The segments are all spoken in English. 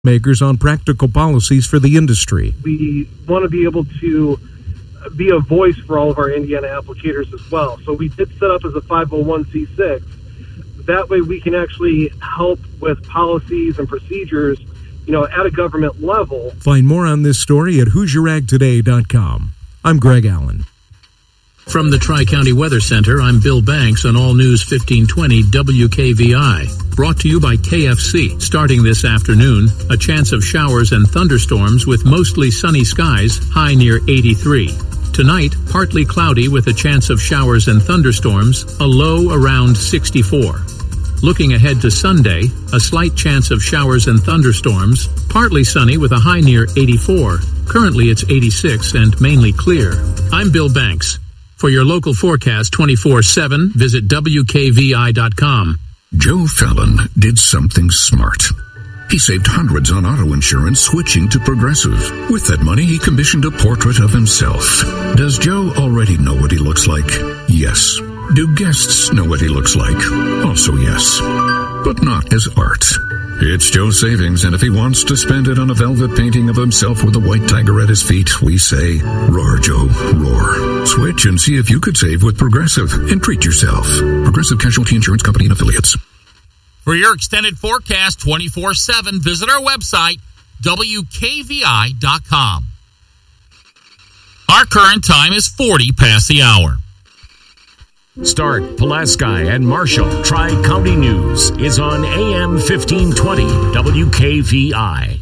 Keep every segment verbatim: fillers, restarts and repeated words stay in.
makers on practical policies for the industry. We want to be able to be a voice for all of our Indiana applicators as well. So we did set up as a five oh one c six. That way we can actually help with policies and procedures, you know, at a government level. Find more on this story at hoosier ag today dot com. I'm Greg Allen. From the Tri-County Weather Center, I'm Bill Banks on All News fifteen twenty W K V I. Brought to you by K F C. Starting this afternoon, a chance of showers and thunderstorms with mostly sunny skies, high near eighty-three. Tonight, partly cloudy with a chance of showers and thunderstorms, a low around sixty-four. Looking ahead to Sunday, a slight chance of showers and thunderstorms, partly sunny with a high near eighty-four. Currently it's eighty-six and mainly clear. I'm Bill Banks. For your local forecast twenty-four seven, visit W K V I dot com. Joe Fallon did something smart. He saved hundreds on auto insurance switching to Progressive. With that money, he commissioned a portrait of himself. Does Joe already know what he looks like? Yes. Do guests know what he looks like? Also yes. But not as art. It's Joe's savings, and if he wants to spend it on a velvet painting of himself with a white tiger at his feet, we say, roar, Joe, roar. Switch and see if you could save with Progressive and treat yourself. Progressive Casualty Insurance Company and Affiliates. For your extended forecast twenty-four seven, visit our website, W K V I dot com. Our current time is forty past the hour. Stark, Pulaski, and Marshall Tri-County News is on A M fifteen twenty W K V I.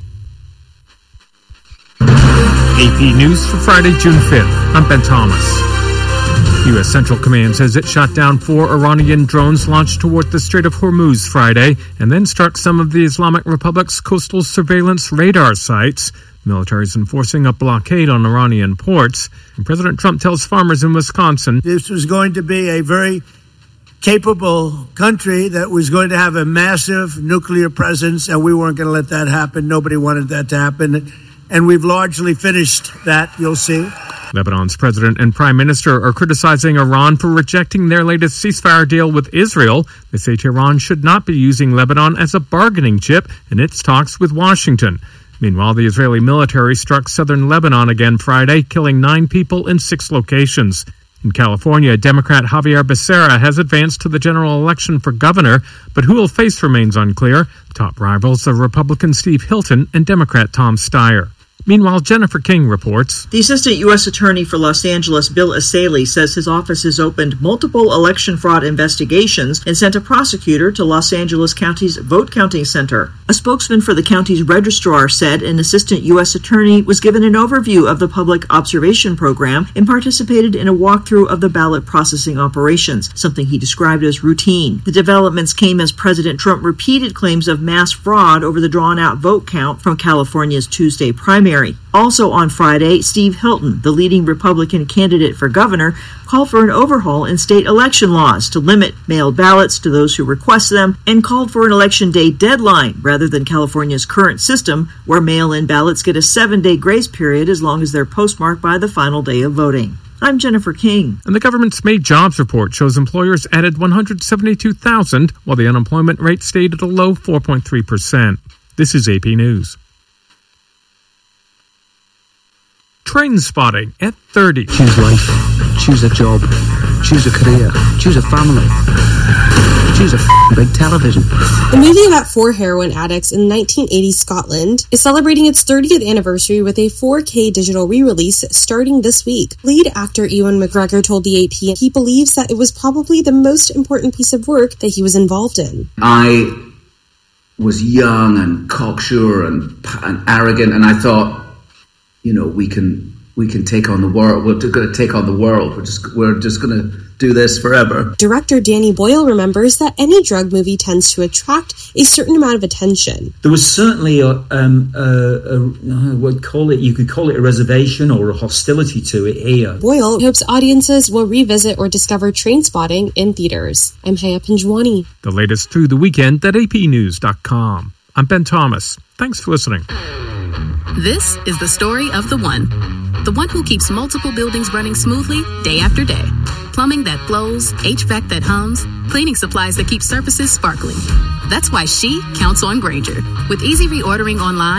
A P News for Friday, June fifth. I'm Ben Thomas. U S Central Command says it shot down four Iranian drones launched toward the Strait of Hormuz Friday and then struck some of the Islamic Republic's coastal surveillance radar sites. The military is enforcing a blockade on Iranian ports, and President Trump tells farmers in Wisconsin this was going to be a very capable country that was going to have a massive nuclear presence, and we weren't going to let that happen. Nobody wanted that to happen, and we've largely finished that, you'll see. Lebanon's president and prime minister are criticizing Iran for rejecting their latest ceasefire deal with Israel. They say Tehran should not be using Lebanon as a bargaining chip in its talks with Washington. Meanwhile, the Israeli military struck southern Lebanon again Friday, killing nine people in six locations. In California, Democrat Javier Becerra has advanced to the general election for governor, but who will face remains unclear. Top rivals are Republican Steve Hilton and Democrat Tom Steyer. Meanwhile, Jennifer King reports. The Assistant U S Attorney for Los Angeles, Bill Asaley, says his office has opened multiple election fraud investigations and sent a prosecutor to Los Angeles County's vote counting center. A spokesman for the county's registrar said an Assistant U S Attorney was given an overview of the public observation program and participated in a walkthrough of the ballot processing operations, something he described as routine. The developments came as President Trump repeated claims of mass fraud over the drawn-out vote count from California's Tuesday primary. Also on Friday, Steve Hilton, the leading Republican candidate for governor, called for an overhaul in state election laws to limit mailed ballots to those who request them and called for an election day deadline rather than California's current system where mail-in ballots get a seven-day grace period as long as they're postmarked by the final day of voting. I'm Jennifer King. And the government's May jobs report shows employers added one hundred seventy-two thousand while the unemployment rate stayed at a low four point three percent. This is A P News. Train spotting at thirty. Choose life. Choose a job. Choose a career. Choose a family. Choose a f- big television. The movie about four heroin addicts in nineteen eighty Scotland is celebrating its thirtieth anniversary with a four K digital re-release starting this week. Lead actor Ewan McGregor told the A P he believes that it was probably the most important piece of work that he was involved in. I was young and cocksure and, and arrogant, and I thought, you know, we can we can take on the world. We're going to take on the world. We're just we're just going to do this forever. Director Danny Boyle remembers that any drug movie tends to attract a certain amount of attention. There was certainly a, um, a, a, a what call it? You could call it a reservation or a hostility to it here. Boyle hopes audiences will revisit or discover Trainspotting in theaters. I'm Haya Pinjwani. The latest through the weekend at A P news dot com. I'm Ben Thomas. Thanks for listening. This is the story of the one. The one who keeps multiple buildings running smoothly day after day. Plumbing that flows, H V A C that hums, cleaning supplies that keep surfaces sparkling. That's why she counts on Grainger. With easy reordering online,